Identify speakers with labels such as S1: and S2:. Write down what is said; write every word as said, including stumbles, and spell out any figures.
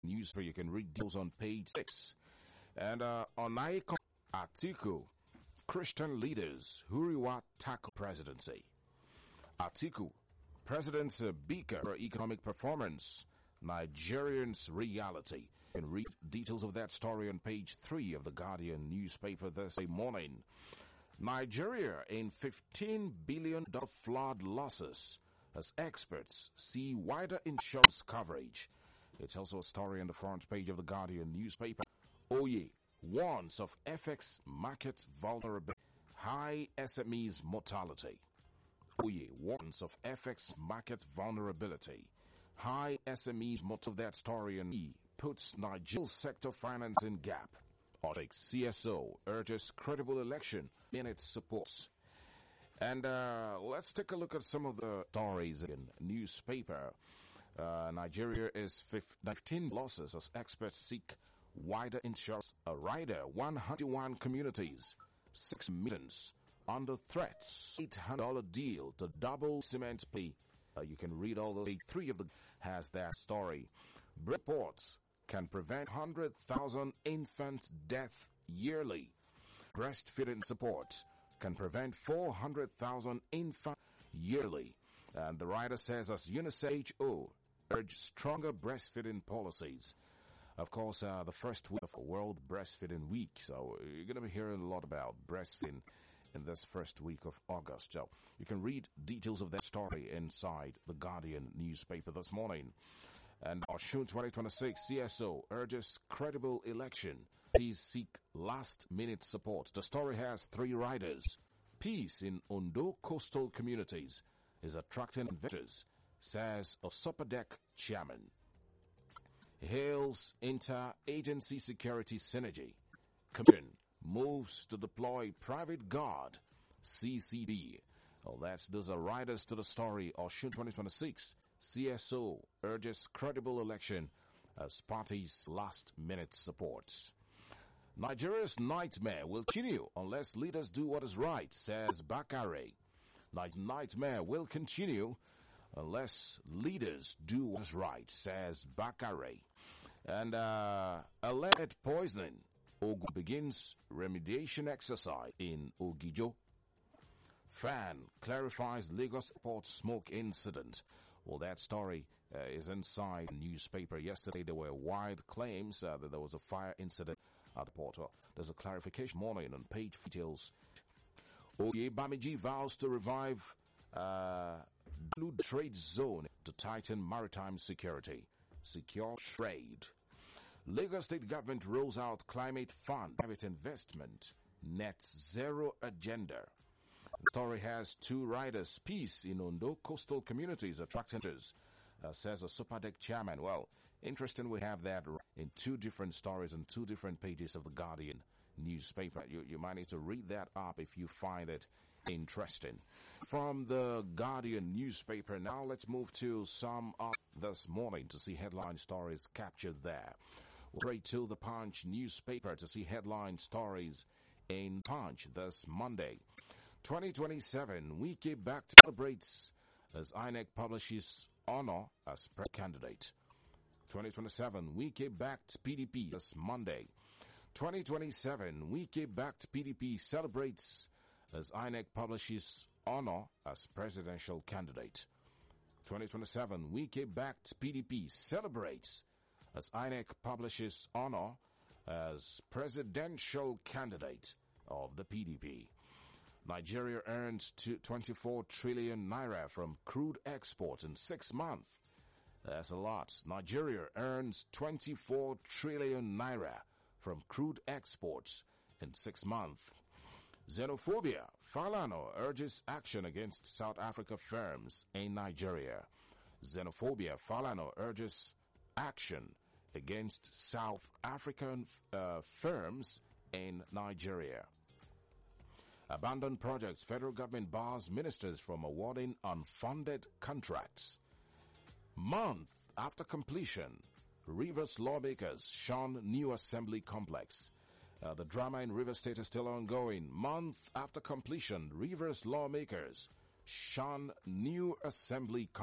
S1: newspaper. You can read deals on page six. And uh, on Icon Atiku, Christian leaders, Huriwa tackle presidency. Atiku, President's uh, beacon for economic performance, Nigerians' reality. You can read details of that story on page three of the Guardian newspaper Thursday morning. Nigeria in fifteen billion dollars flood losses as experts see wider insurance coverage. It's also a story on the front page of the Guardian newspaper. Oye warns of F X market vulnerability, high S M Es mortality. Oye warns of F X market vulnerability, high S M Es mortality. Of that story, and he puts Nigerian sector financing gap. C S O urges credible election in its supports. And uh, let's take a look at some of the stories in newspaper. Uh, Nigeria is fifteen losses as experts seek wider insurance. A rider, one hundred one communities, six millions under threats. eight hundred dollars deal to double cement pay. Uh, you can read all the three of the has that story. Reports can prevent one hundred thousand infant death yearly. Breastfeeding support can prevent four hundred thousand infant yearly. And the writer says as UNICEF urge stronger breastfeeding policies. Of course, uh, the first week of World Breastfeeding Week, so you're going to be hearing a lot about breastfeeding in this first week of August. So you can read details of that story inside the Guardian newspaper this morning. And Osun twenty twenty-six, C S O urges credible election. Please seek last-minute support. The story has three riders. Peace in Ondo coastal communities is attracting investors, says a Superdec chairman. Hails inter-agency security synergy. Commission moves to deploy private guard. C C B. Well, that's those are riders to the story. Osun twenty twenty-six. C S O urges credible election as party's last-minute support. Nigeria's nightmare will continue unless leaders do what is right, says Bakare. Nightmare will continue unless leaders do what is right, says Bakare. And uh, alleged poisoning. Ogun begins remediation exercise in Ogijo. Fan clarifies Lagos port smoke incident. Well, that story uh, is inside the newspaper. Yesterday, there were wide claims uh, that there was a fire incident at the port. Well, there's a clarification morning on page details. Oye Bamiji vows to revive uh, blue trade zone to tighten maritime security. Secure trade. Lagos State government rolls out climate fund, private investment, net zero agenda. The story has two riders. Peace in Ondo coastal communities attracting interest, uh, says a Superdec chairman. Well, interesting we have that in two different stories and two different pages of the Guardian newspaper. You, you might need to read that up if you find it interesting. From the Guardian newspaper, now let's move to some of this morning to see headline stories captured there. We'll straight to the Punch newspaper to see headline stories in Punch this Monday. twenty twenty-seven, Wike backed celebrates as I N E C publishes honor as president candidate. twenty twenty-seven, Wike backed P D P this Monday. twenty twenty-seven, Wike backed P D P celebrates as I N E C publishes honor as presidential candidate. twenty twenty-seven, Wike backed P D P celebrates as I N E C publishes honor as presidential candidate of the P D P. Nigeria earns twenty-four trillion naira from crude exports in six months. That's a lot. Nigeria earns twenty-four trillion naira from crude exports in six months. Xenophobia. Falana urges action against South Africa firms in Nigeria. Xenophobia. Falana urges action against South African uh, firms in Nigeria. Abandoned projects. Federal government bars ministers from awarding unfunded contracts. Month after completion, Rivers lawmakers shun new assembly complex. Uh, the drama in Rivers State is still ongoing. Month after completion, Rivers lawmakers shun new assembly complex.